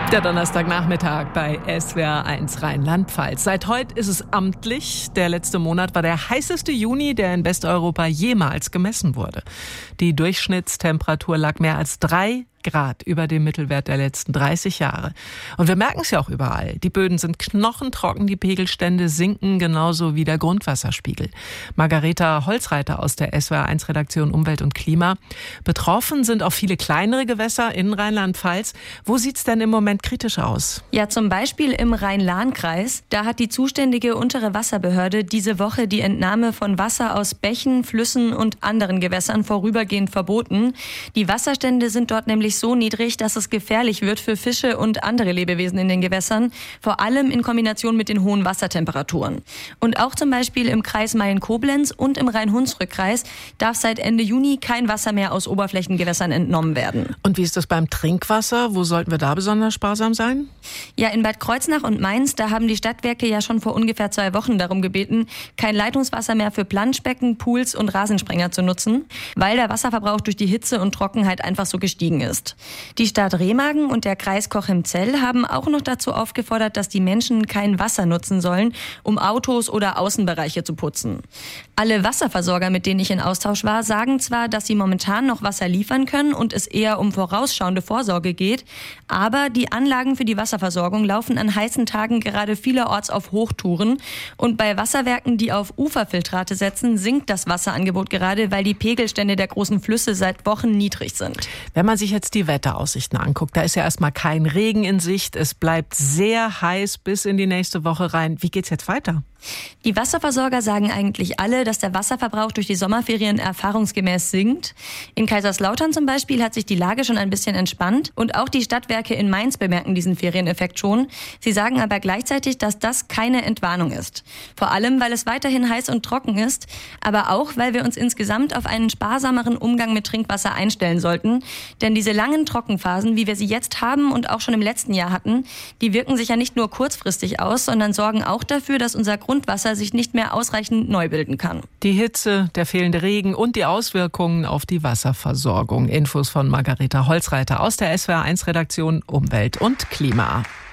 Der Donnerstagnachmittag bei SWR1 Rheinland-Pfalz. Seit heute ist es amtlich. Der letzte Monat war der heißeste Juni, der in Westeuropa jemals gemessen wurde. Die Durchschnittstemperatur lag mehr als 3 Grad über dem Mittelwert der letzten 30 Jahre. Und wir merken es ja auch überall. Die Böden sind knochentrocken, die Pegelstände sinken, genauso wie der Grundwasserspiegel. Margareta Holzreiter aus der SWR1-Redaktion Umwelt und Klima. Betroffen sind auch viele kleinere Gewässer in Rheinland-Pfalz. Wo sieht's denn im Moment kritisch aus? Ja, zum Beispiel im Rhein-Lahn-Kreis. Da hat die zuständige untere Wasserbehörde diese Woche die Entnahme von Wasser aus Bächen, Flüssen und anderen Gewässern vorübergehend verboten. Die Wasserstände sind dort nämlich so niedrig, dass es gefährlich wird für Fische und andere Lebewesen in den Gewässern, vor allem in Kombination mit den hohen Wassertemperaturen. Und auch zum Beispiel im Kreis Mayen-Koblenz und im Rhein-Hunsrück-Kreis darf seit Ende Juni kein Wasser mehr aus Oberflächengewässern entnommen werden. Und wie ist das beim Trinkwasser? Wo sollten wir da besonders sparsam sein? Ja, in Bad Kreuznach und Mainz, da haben die Stadtwerke ja schon vor ungefähr 2 Wochen darum gebeten, kein Leitungswasser mehr für Planschbecken, Pools und Rasensprenger zu nutzen, weil der Wasserverbrauch durch die Hitze und Trockenheit einfach so gestiegen ist. Die Stadt Remagen und der Kreis Cochem-Zell haben auch noch dazu aufgefordert, dass die Menschen kein Wasser nutzen sollen, um Autos oder Außenbereiche zu putzen. Alle Wasserversorger, mit denen ich in Austausch war, sagen zwar, dass sie momentan noch Wasser liefern können und es eher um vorausschauende Vorsorge geht, aber die Anlagen für die Wasserversorgung laufen an heißen Tagen gerade vielerorts auf Hochtouren und bei Wasserwerken, die auf Uferfiltrate setzen, sinkt das Wasserangebot gerade, weil die Pegelstände der großen Flüsse seit Wochen niedrig sind. Wenn man sich jetzt die Wetteraussichten anguckt, da ist ja erstmal kein Regen in Sicht. Es bleibt sehr heiß bis in die nächste Woche rein. Wie geht's jetzt weiter? Die Wasserversorger sagen eigentlich alle, dass der Wasserverbrauch durch die Sommerferien erfahrungsgemäß sinkt. In Kaiserslautern zum Beispiel hat sich die Lage schon ein bisschen entspannt und auch die Stadtwerke in Mainz bemerken diesen Ferieneffekt schon. Sie sagen aber gleichzeitig, dass das keine Entwarnung ist. Vor allem, weil es weiterhin heiß und trocken ist, aber auch, weil wir uns insgesamt auf einen sparsameren Umgang mit Trinkwasser einstellen sollten. Denn diese langen Trockenphasen, wie wir sie jetzt haben und auch schon im letzten Jahr hatten, die wirken sich ja nicht nur kurzfristig aus, sondern sorgen auch dafür, dass unser Grundwasser sich nicht mehr ausreichend neu bilden kann. Die Hitze, der fehlende Regen und die Auswirkungen auf die Wasserversorgung. Infos von Margareta Holzreiter aus der SWR1-Redaktion Umwelt und Klima.